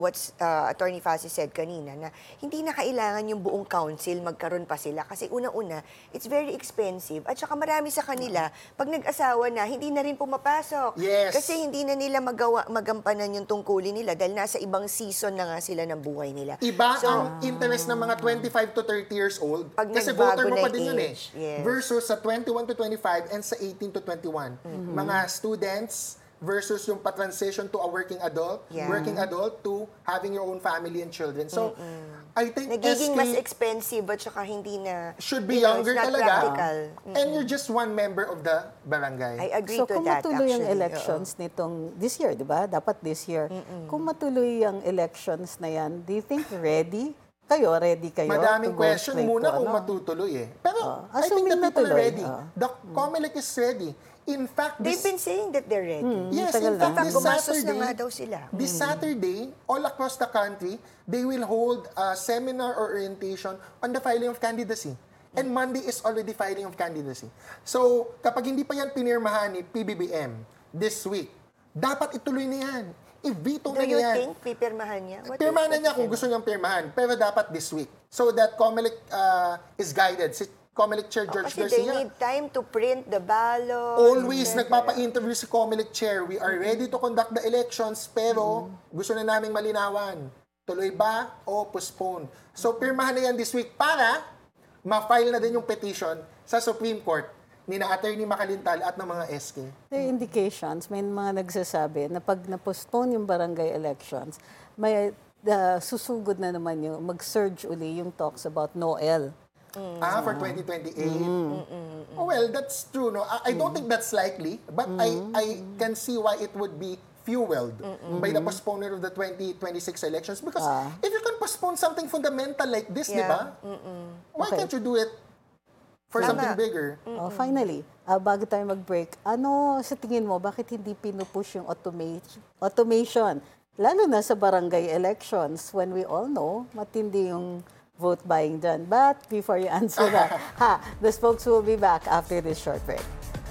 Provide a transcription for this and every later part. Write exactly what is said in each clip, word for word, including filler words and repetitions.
what's uh, Attorney Fassi said kanina, na hindi na kailangan yung buong council magkaroon pa sila. Kasi una-una, it's very expensive. At saka marami sa kanila, pag nag-asawa na, hindi na rin pumapasok. Yes. Kasi hindi na nila magawa, magampanan yung tungkulin nila dahil nasa ibang season na nga sila ng buhay nila. Iba So, ang interest ng mga twenty-five to thirty years old. Pag Kasi nagbago voter mo na pa din yun eh. age, yes. Versus sa twenty-one to twenty-five and sa eighteen to twenty-one. Mm-hmm. Mga students versus yung pa-transition to a working adult, Yeah. working adult to having your own family and children. So, I think nagiging S K mas expensive at saka hindi na... should be you know, younger it's not talaga. practical. And you're just one member of the barangay. I agree So to kung that, matuloy ang actually. elections nitong this year, di ba? Dapat this year. Kung matuloy ang elections na yan, do you think ready? Kayo, ready kayo? Madaming to go question straight muna to kung ano? matutuloy eh. Pero Ah, I think the assuming people are natuloy, ready. ah. The COMELEC is ready. In fact, They've this, been saying that they're ready. yes, tagal in fact, na. this Gumastos na Saturday, nga daw sila. this Saturday, all across the country, they will hold a seminar or orientation on the filing of candidacy. And Monday is already filing of candidacy. So, kapag hindi pa yan pinirmahan ni P B B M this week, dapat ituloy na yan. I-veto Do na you yan. think pipirmahan niya? What Pirmahan do na you niya kung think? gusto niyang pirmahan, pero dapat this week. So that COMELEC uh, is guided. Si COMELEC Chair George Kasi they Garcia, need time to print the ballot. always nagpapa-interview si COMELEC Chair. We are ready to conduct the elections, pero gusto na naming malinawan. Tuloy ba o postpone? So pirmahan na yan this week para ma-file na din yung petition sa Supreme Court ni na Attorney Macalintal at ng mga S K. There are indications, may mga nagsasabi na pag na-postpone yung barangay elections, may uh, susugod na naman yung mag-surge uli yung talks about Noel. Ah, for twenty twenty-eight. Oh, well, that's true. No, I, I don't think that's likely, but I I can see why it would be fueled by the postponement of the twenty twenty-six elections. Because if you can postpone something fundamental like this, di Yeah. ba? Why Okay. can't you do it for Tama. something bigger? Oh, finally, uh, bago tayo mag-break, ano sa tingin mo, bakit hindi pinupush yung automation, automation? Lalo na sa barangay elections, when we all know, matindi yung vote buying dyan. But before you answer that, ha, the spokes will be back after this short break.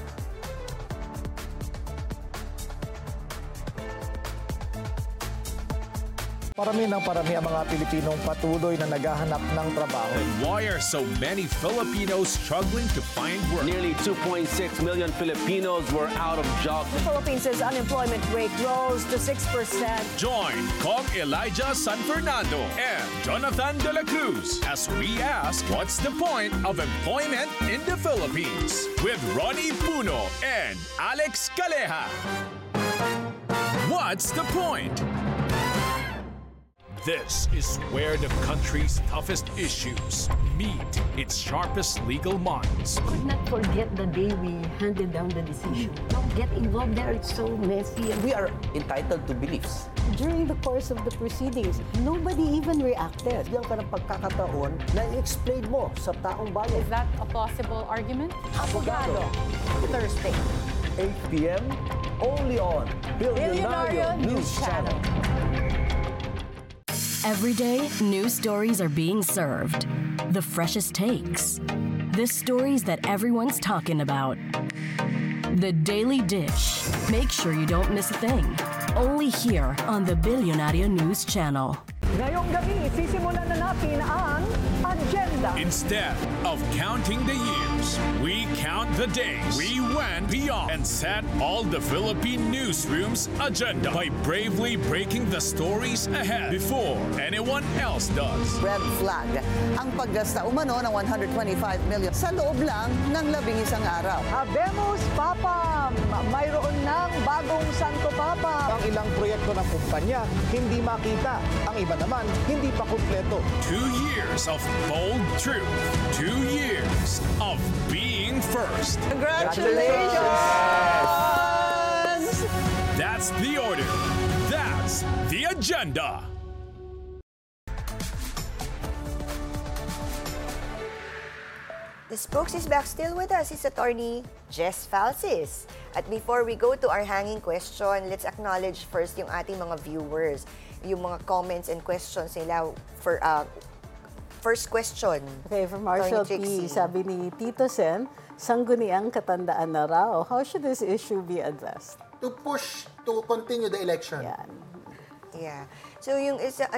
Parami ng parami ang mga Pilipinong patuloy na naghahanap ng trabaho. Why are so many Filipinos struggling to find work? Nearly two point six million Filipinos were out of jobs. The Philippines' unemployment rate rose to six percent. Join Kong Elijah San Fernando and Jonathan De La Cruz as we ask what's the point of employment in the Philippines with Ronnie Puno and Alex Caleja. What's the point? This is where the country's toughest issues meet its sharpest legal minds. Could not forget the day we handed down the decision. Don't get involved there, it's so messy. We are entitled to beliefs. During the course of the proceedings, nobody even reacted. Bigyan ka ng pagkakataon na i-explain mo sa taong bayan. Is that a plausible argument? Abogado. Thursday. eight p m only on Billionario News Channel. Every day, new stories are being served. The freshest takes. The stories that everyone's talking about. The Daily Dish. Make sure you don't miss a thing. Only here on the Billionario News Channel. Ngayong gabi, sisimulan na natin ang agenda. Instead of counting the years, we count the days. We went beyond and set all the Philippine newsroom's agenda by bravely breaking the stories ahead before anyone else does. Red flag ang paggasta umano ng one hundred twenty-five million sa loob lang ng labing isang araw. Habemos Papam! Mayroon ng bagong Santo Papa. Ang ilang proyekto ng kumpanya hindi makita. Ang iba naman hindi pa kumpleto. Two years of bold truth. Two years of being first. Congratulations! That's the order. That's the agenda. The spokes is back still with us. It's Attorney Jess Falsis. At before we go to our hanging question, let's acknowledge first yung ating mga viewers. Yung mga comments and questions nila for uh, first question. Okay, from Marshall P, sabi ni Tito Sen, sangguniang katandaan na raw. How should this issue be addressed? To push to continue the election. Yan. Yeah. So yung isa,